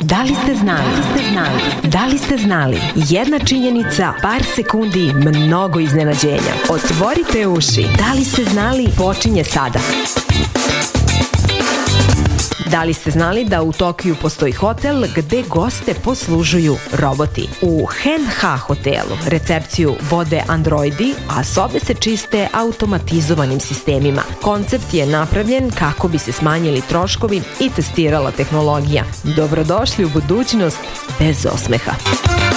Da li ste znali? Da li ste znali? Jedna činjenica, par sekundi, mnogo iznenađenja. Otvorite uši. Da li ste znali? Počinje sada. Da li ste znali da u Tokiju postoji hotel gde goste poslužuju roboti? U Hen-Ha hotelu recepciju vode androidi, a sobe se čiste automatizovanim sistemima. Koncept je napravljen kako bi se smanjili troškovi i testirala tehnologija. Dobrodošli u budućnost bez osmeha.